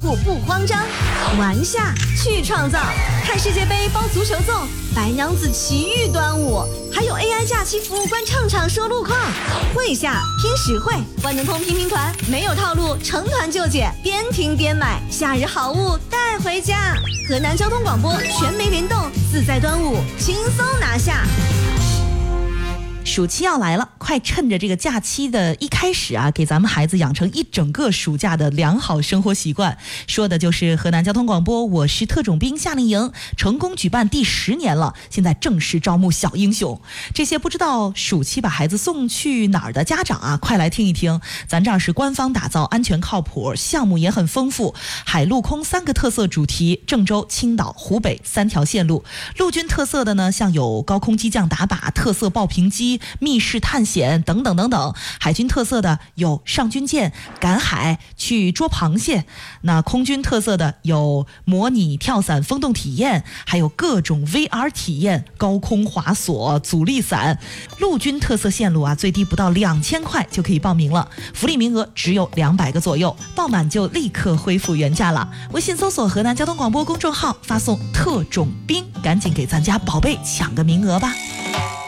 顾不慌张，玩下去创造，看世界杯包足球粽，白娘子奇遇端午，还有 AI 假期服务官唱唱说路况，会下拼实惠，万能通拼拼团，没有套路，成团就解，边听边买，夏日好物带回家。河南交通广播全媒联动，自在端午轻松拿下。 暑期要来了，快趁着这个假期的一开始啊，给咱们孩子养成一整个暑假的良好生活习惯。说的就是河南交通广播我是特种兵夏令营成功举办第10年了，现在正式招募小英雄。这些不知道暑期把孩子送去哪儿的家长啊，快来听一听，咱这儿是官方打造，安全靠谱，项目也很丰富，海陆空3个特色主题，郑州、青岛、湖北3条线路。陆军特色的呢，像有高空机降打靶、特色爆屏机、密室探险等等等等。海军特色的有上军舰赶海去捉螃蟹，那空军特色的有模拟跳伞风洞体验，还有各种 VR 体验，高空滑索、阻力伞。陆军特色线路啊，最低不到2000块就可以报名了，福利名额只有200个左右，报满就立刻恢复原价了。微信搜索河南交通广播公众号，发送特种兵，赶紧给咱家宝贝抢个名额吧。